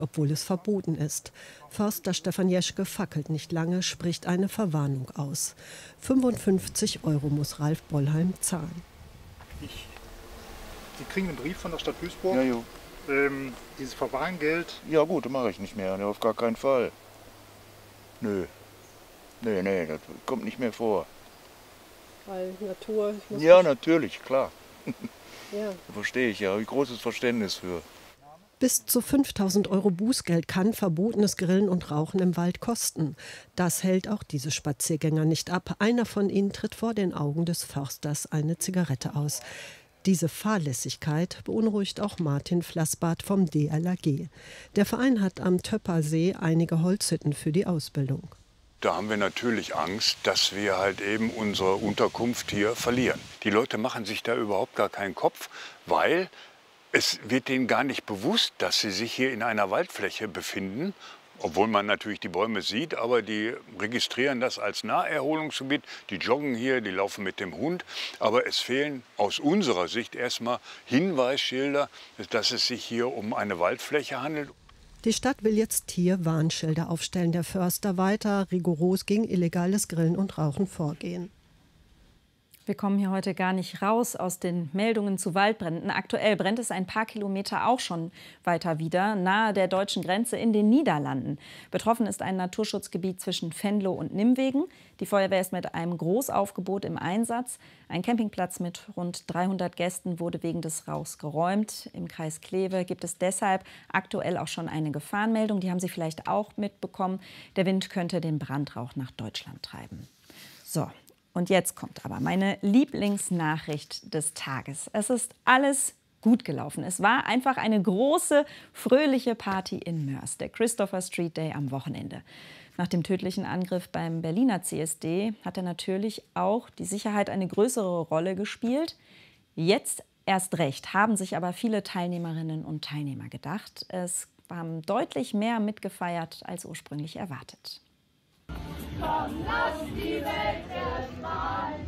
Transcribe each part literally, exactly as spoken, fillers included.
obwohl es verboten ist. Förster Stefan Jeschke fackelt nicht lange, spricht eine Verwarnung aus. fünfundfünfzig Euro muss Ralf Bollheim zahlen. Ich, Sie kriegen einen Brief von der Stadt Duisburg. Ja, jo. Ähm, dieses Verwarngeld. Ja gut, das mache ich nicht mehr, auf gar keinen Fall. Nö. Nee, nee, das kommt nicht mehr vor. Weil Natur... Ich muss ja, natürlich, klar. Ja. Da verstehe ich ja, habe ich großes Verständnis für. Bis zu fünftausend Euro Bußgeld kann verbotenes Grillen und Rauchen im Wald kosten. Das hält auch diese Spaziergänger nicht ab. Einer von ihnen tritt vor den Augen des Försters eine Zigarette aus. Diese Fahrlässigkeit beunruhigt auch Martin Flassbart vom D L R G. Der Verein hat am Töppersee einige Holzhütten für die Ausbildung. Da haben wir natürlich Angst, dass wir halt eben unsere Unterkunft hier verlieren. Die Leute machen sich da überhaupt gar keinen Kopf, weil es wird denen gar nicht bewusst, dass sie sich hier in einer Waldfläche befinden. Obwohl man natürlich die Bäume sieht, aber die registrieren das als Naherholungsgebiet. Die joggen hier, die laufen mit dem Hund. Aber es fehlen aus unserer Sicht erstmal Hinweisschilder, dass es sich hier um eine Waldfläche handelt. Die Stadt will jetzt hier Warnschilder aufstellen, der Förster weiter rigoros gegen illegales Grillen und Rauchen vorgehen. Wir kommen hier heute gar nicht raus aus den Meldungen zu Waldbränden. Aktuell brennt es ein paar Kilometer auch schon weiter wieder, nahe der deutschen Grenze in den Niederlanden. Betroffen ist ein Naturschutzgebiet zwischen Venlo und Nimwegen. Die Feuerwehr ist mit einem Großaufgebot im Einsatz. Ein Campingplatz mit rund dreihundert Gästen wurde wegen des Rauchs geräumt. Im Kreis Kleve gibt es deshalb aktuell auch schon eine Gefahrenmeldung. Die haben Sie vielleicht auch mitbekommen. Der Wind könnte den Brandrauch nach Deutschland treiben. So. Und jetzt kommt aber meine Lieblingsnachricht des Tages. Es ist alles gut gelaufen. Es war einfach eine große, fröhliche Party in Moers, der Christopher Street Day am Wochenende. Nach dem tödlichen Angriff beim Berliner C S D hatte natürlich auch die Sicherheit eine größere Rolle gespielt. Jetzt erst recht haben sich aber viele Teilnehmerinnen und Teilnehmer gedacht. Es haben deutlich mehr mitgefeiert als ursprünglich erwartet. Komm, lass die Welt erstrahlen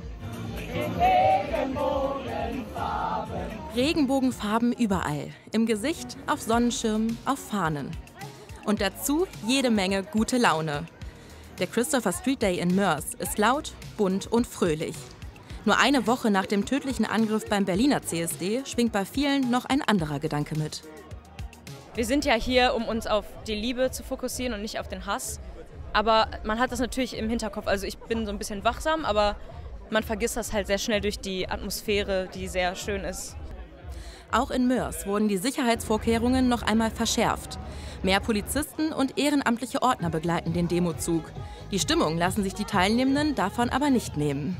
in Regenbogenfarben. Regenbogenfarben überall. Im Gesicht, auf Sonnenschirmen, auf Fahnen. Und dazu jede Menge gute Laune. Der Christopher Street Day in Moers ist laut, bunt und fröhlich. Nur eine Woche nach dem tödlichen Angriff beim Berliner C S D schwingt bei vielen noch ein anderer Gedanke mit. Wir sind ja hier, um uns auf die Liebe zu fokussieren und nicht auf den Hass. Aber man hat das natürlich im Hinterkopf. Also ich bin so ein bisschen wachsam, aber man vergisst das halt sehr schnell durch die Atmosphäre, die sehr schön ist. Auch in Moers wurden die Sicherheitsvorkehrungen noch einmal verschärft. Mehr Polizisten und ehrenamtliche Ordner begleiten den Demozug. Die Stimmung lassen sich die Teilnehmenden davon aber nicht nehmen.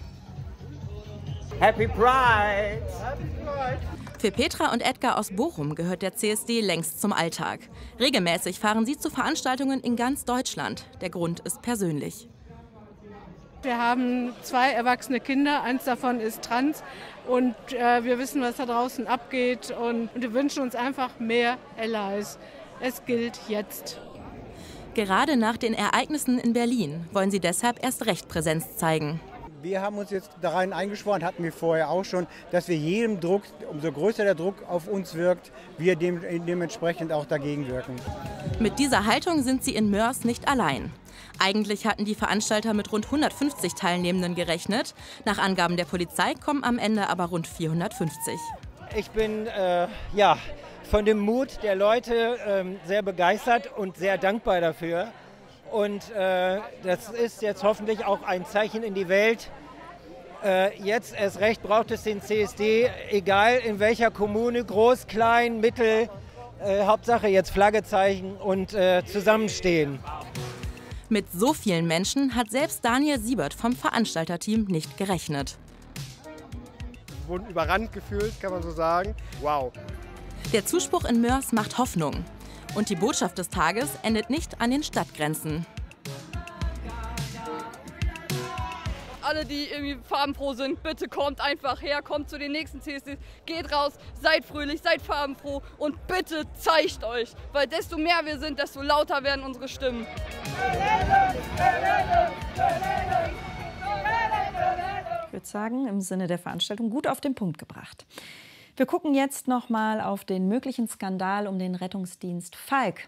Happy Pride! Happy Pride! Für Petra und Edgar aus Bochum gehört der C S D längst zum Alltag. Regelmäßig fahren sie zu Veranstaltungen in ganz Deutschland. Der Grund ist persönlich. Wir haben zwei erwachsene Kinder, eins davon ist trans und äh, wir wissen, was da draußen abgeht und, und wir wünschen uns einfach mehr Allies. Es gilt jetzt. Gerade nach den Ereignissen in Berlin wollen sie deshalb erst recht Präsenz zeigen. Wir haben uns jetzt daran eingeschworen, hatten wir vorher auch schon, dass wir jedem Druck, umso größer der Druck auf uns wirkt, wir dem, dementsprechend auch dagegen wirken. Mit dieser Haltung sind sie in Moers nicht allein. Eigentlich hatten die Veranstalter mit rund hundertfünfzig Teilnehmenden gerechnet. Nach Angaben der Polizei kommen am Ende aber rund vierhundertfünfzig. Ich bin äh, ja, von dem Mut der Leute äh, sehr begeistert und sehr dankbar dafür. Und äh, das ist jetzt hoffentlich auch ein Zeichen in die Welt. Äh, jetzt erst recht braucht es den C S D, egal in welcher Kommune, groß, klein, mittel, äh, Hauptsache jetzt Flagge zeigen und äh, zusammenstehen. Mit so vielen Menschen hat selbst Daniel Siebert vom Veranstalterteam nicht gerechnet. Wir wurden überrannt gefühlt, kann man so sagen. Wow. Der Zuspruch in Moers macht Hoffnung. Und die Botschaft des Tages endet nicht an den Stadtgrenzen. Alle, die irgendwie farbenfroh sind, bitte kommt einfach her, kommt zu den nächsten C S Ds, geht raus, seid fröhlich, seid farbenfroh und bitte zeigt euch, weil desto mehr wir sind, desto lauter werden unsere Stimmen. Ich würde sagen, im Sinne der Veranstaltung gut auf den Punkt gebracht. Wir gucken jetzt noch mal auf den möglichen Skandal um den Rettungsdienst Falk.